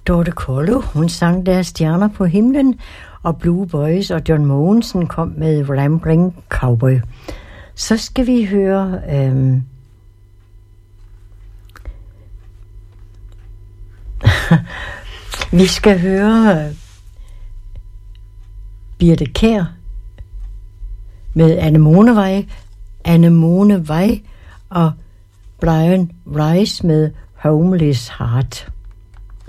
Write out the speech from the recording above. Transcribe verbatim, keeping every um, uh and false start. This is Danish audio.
Dorte Kollo, hun sang Der stjerner på himlen, og Blue Boys og John Mogensen kom med Rambling Cowboy. Så skal vi høre øhm vi skal høre Birthe Kjær med Anemone Anemone Vej og Brian Rice med Homeless Heart.